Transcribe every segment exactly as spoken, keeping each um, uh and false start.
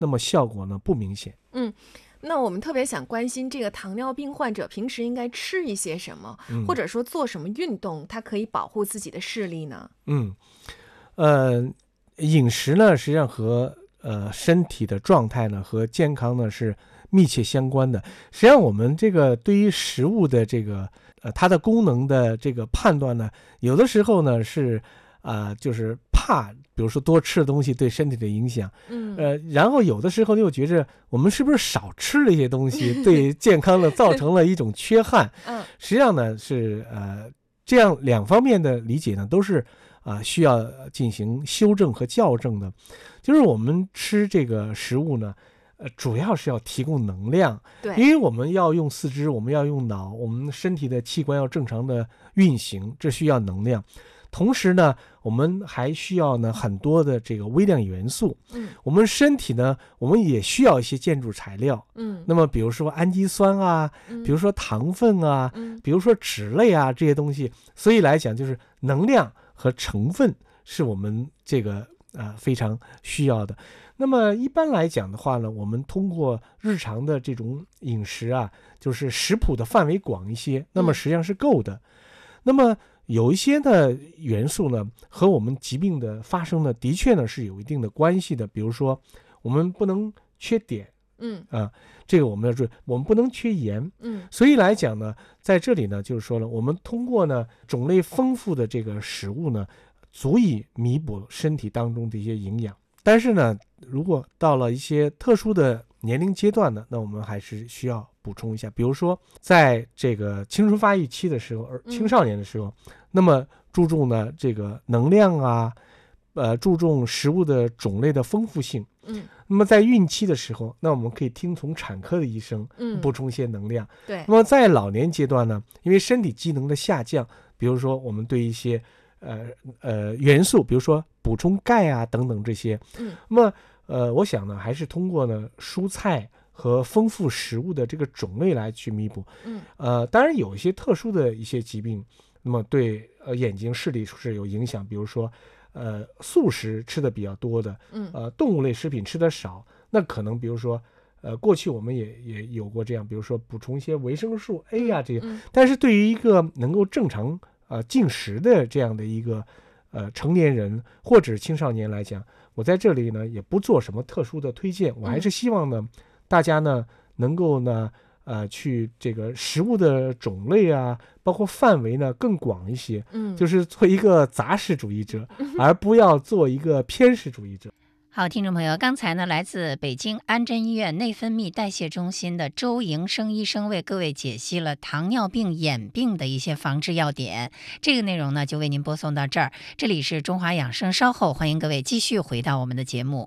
那么效果呢不明显。 嗯，那我们特别想关心这个糖尿病患者平时应该吃一些什么， 嗯、 或者说做什么运动，它可以保护自己的视力呢？ 嗯，呃，饮食呢，实际上和呃身体的状态呢和健康呢是密切相关的。实际上，我们这个对于食物的这个呃它的功能的这个判断呢，有的时候呢是啊、呃、就是怕，比如说多吃的东西对身体的影响， 嗯， 呃，然后有的时候又觉着我们是不是少吃了一些东西，对健康呢造成了一种缺憾。 嗯， 实际上呢是呃这样两方面的理解呢都是啊、呃、需要进行修正和校正的。就是我们吃这个食物呢，呃，主要是要提供能量， 对， 因为我们要用四肢，我们要用脑，我们身体的器官要正常的运行，这需要能量。同时呢，我们还需要呢很多的这个微量元素。 嗯， 我们身体呢，我们也需要一些建筑材料。 嗯， 那么比如说氨基酸啊， 嗯比如说糖分啊， 嗯比如说脂类啊这些东西。所以来讲，就是能量和成分是我们这个啊、呃、非常需要的。那么一般来讲的话呢，我们通过日常的这种饮食啊，就是食谱的范围广一些，那么实际上是够的。那么有一些的元素呢，和我们疾病的发生呢，的确呢是有一定的关系的。比如说，我们不能缺碘， 嗯啊，这个我们要注意，我们不能缺盐。 嗯， 所以来讲呢，在这里呢，就是说了，我们通过呢种类丰富的这个食物呢，足以弥补身体当中的一些营养。但是呢，如果到了一些特殊的年龄阶段呢，那我们还是需要补充一下。比如说，在这个青春发育期的时候，而青少年的时候，嗯、那么注重呢这个能量啊，呃，注重食物的种类的丰富性。 嗯， 那么在孕期的时候，那我们可以听从产科的医生， 嗯， 补充一些能量。 对。 那么在老年阶段呢，因为身体机能的下降，比如说我们对一些呃呃元素，比如说补充钙啊等等这些， 嗯， 那么呃，我想呢，还是通过呢蔬菜和丰富食物的这个种类来去弥补。 嗯， 呃，当然有一些特殊的一些疾病，那么对呃眼睛视力是有影响，比如说呃素食吃的比较多的， 嗯， 呃动物类食品吃的少，那可能比如说呃过去我们也也有过这样，比如说补充一些维生素 A 啊这些， 嗯， 但是对于一个能够正常呃进食的这样的一个呃成年人或者青少年来讲，我在这里呢也不做什么特殊的推荐，我还是希望呢、嗯、大家呢能够呢呃去这个食物的种类啊，包括范围呢更广一些， 嗯， 就是做一个杂食主义者，而不要做一个偏食主义者。 好，听众朋友，刚才呢，来自北京安贞医院内分泌代谢中心的周营生医生为各位解析了糖尿病眼病的一些防治要点。这个内容呢，就为您播送到这儿。这里是中华养生，稍后欢迎各位继续回到我们的节目。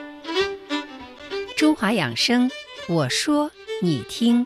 中华养生，我说你听。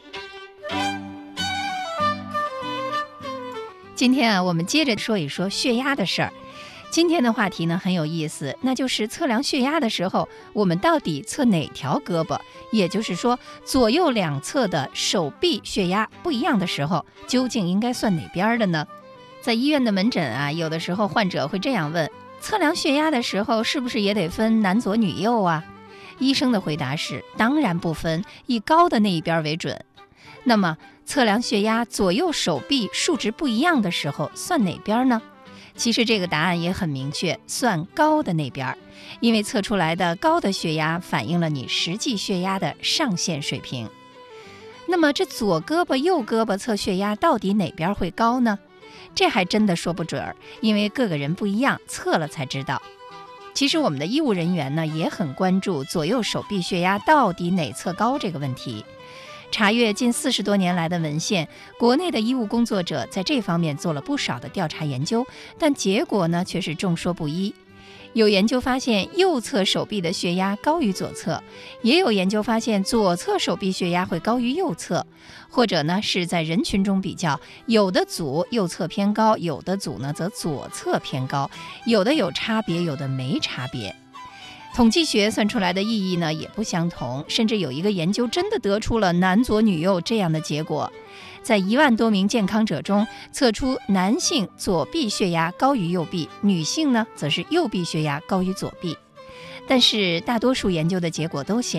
今天啊，我们接着说一说血压的事儿。今天的话题呢很有意思，那就是测量血压的时候，我们到底测哪条胳膊？也就是说，左右两侧的手臂血压不一样的时候，究竟应该算哪边的呢？在医院的门诊啊，有的时候患者会这样问：测量血压的时候，是不是也得分男左女右啊？医生的回答是：当然不分，以高的那一边为准。那么，测量血压左右手臂数值不一样的时候，算哪边呢？其实这个答案也很明确，算高的那边，因为测出来的高的血压反映了你实际血压的上限水平。那么这左胳膊右胳膊测血压到底哪边会高呢？这还真的说不准儿，因为各个人不一样，测了才知道。其实我们的医务人员呢也很关注左右手臂血压到底哪侧高这个问题。查阅近四十多年来的文献，国内的医务工作者在这方面做了不少的调查研究，但结果呢却是众说不一。有研究发现右侧手臂的血压高于左侧，也有研究发现左侧手臂血压会高于右侧，或者呢是在人群中比较，有的组右侧偏高，有的组呢则左侧偏高，有的有差别，有的没差别。统计学算出来的意义呢也不相同，甚至有一个研究真的得出了男左女右这样的结果。在一万多名健康者中，测出男性左臂血压高于右臂，女性呢则是右臂血压高于左臂。但是大多数研究的结果都显